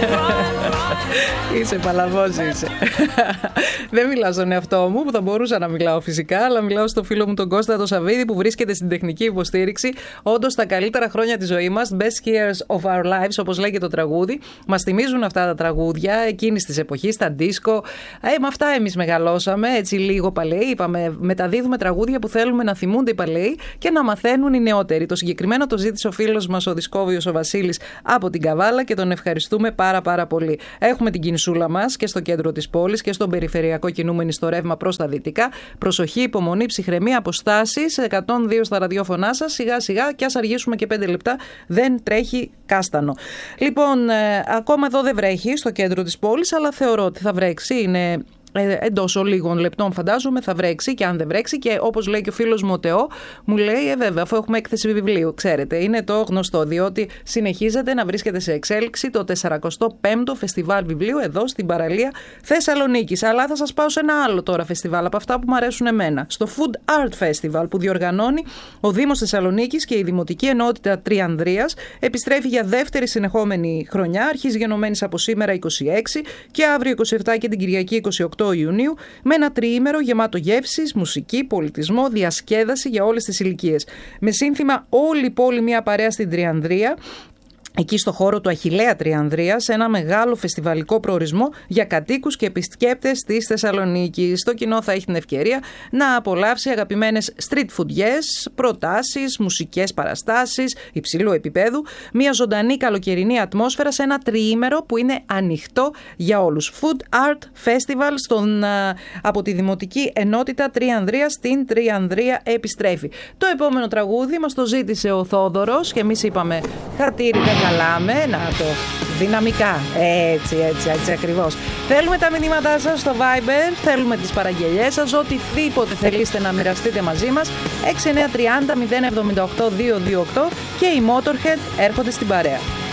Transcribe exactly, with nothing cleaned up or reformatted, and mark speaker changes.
Speaker 1: Είσαι παλαβός, είσαι. Δεν μιλάω στον εαυτό μου, που θα μπορούσα να μιλάω φυσικά, αλλά μιλάω στο φίλο μου τον Κώστα το Σαββίδη, που βρίσκεται στην τεχνική υποστήριξη. Όντως, τα καλύτερα χρόνια της ζωής μας, best years of our lives, όπως λέει και το τραγούδι. Μας θυμίζουν αυτά τα τραγούδια εκείνης της εποχής, τα δίσκο. Ε, με αυτά εμείς μεγαλώσαμε, έτσι λίγο παλαιοί. Είπαμε, μεταδίδουμε τραγούδια που θέλουμε να θυμούνται οι παλαιοί και να μαθαίνουν οι νεότεροι. Το συγκεκριμένο το ζήτησε ο φίλος μας ο Δισκόβιος ο Βασίλης από την Καβάλα και τον ευχαριστούμε πάρα πάρα πολύ. Έχουμε την κινησούλα μας και στο κέντρο της πόλης και στον περιφερειακό κινούμενη στο ρεύμα προς τα δυτικά. Προσοχή, υπομονή, ψυχραιμία, αποστάσεις. εκατόν δύο στα ραδιόφωνά σας. Σιγά σιγά και ας αργήσουμε και πέντε λεπτά. Δεν τρέχει κάστανο. Λοιπόν, ε, ακόμα εδώ δεν βρέχει στο κέντρο της πόλης, αλλά θεωρώ ότι θα βρέξει. Είναι εντός λίγων λεπτών, φαντάζομαι, θα βρέξει και αν δεν βρέξει. Και όπως λέει και ο φίλος μου ο Τεό, μου λέει, ε, βέβαια, αφού έχουμε έκθεση βιβλίου, ξέρετε, είναι το γνωστό, διότι συνεχίζεται να βρίσκεται σε εξέλιξη το σαρανταπέμπτο πέμπτο Φεστιβάλ Βιβλίου εδώ στην παραλία Θεσσαλονίκης. Αλλά θα σας πάω σε ένα άλλο τώρα φεστιβάλ από αυτά που μου αρέσουν εμένα. Στο Food Art Festival που διοργανώνει ο Δήμος Θεσσαλονίκης και η Δημοτική Ενότητα Τριανδρίας. Επιστρέφει για δεύτερη συνεχόμενη χρονιά, αρχίζει γενομένης από σήμερα είκοσι έξι και αύριο είκοσι επτά και την Κυριακή είκοσι οκτώ Ιουνίου, με ένα τριήμερο γεμάτο γεύσεις, μουσική, πολιτισμό, διασκέδαση για όλες τις ηλικίες. Με σύνθημα όλη η πόλη μια παρέα στην Τριανδρία. Εκεί στο χώρο του Αχιλλέα Τριανδρίας, ένα μεγάλο φεστιβαλικό προορισμό για κατοίκους και επισκέπτες της Θεσσαλονίκης. Το κοινό θα έχει την ευκαιρία να απολαύσει αγαπημένες street φουντιές, προτάσεις, μουσικές παραστάσεις υψηλού επίπεδου, μια ζωντανή καλοκαιρινή ατμόσφαιρα σε ένα τριήμερο που είναι ανοιχτό για όλους. Food Art Festival στον, από τη Δημοτική Ενότητα Τριανδρίας στην Τριανδρία επιστρέφει. Το επόμενο τραγούδι μας το ζήτησε ο Θόδωρος και εμείς είπαμε χατήρι καλάμε, να το δυναμικά, έτσι, έτσι, έτσι ακριβώς. Θέλουμε τα μηνύματά σας στο Viber, θέλουμε τις παραγγελιές σας, οτιδήποτε θέλετε να μοιραστείτε μαζί μας. έξι εννιά τρία μηδέν μηδέν εβδομήντα οκτώ διακόσια είκοσι οκτώ και οι Motorhead έρχονται στην παρέα.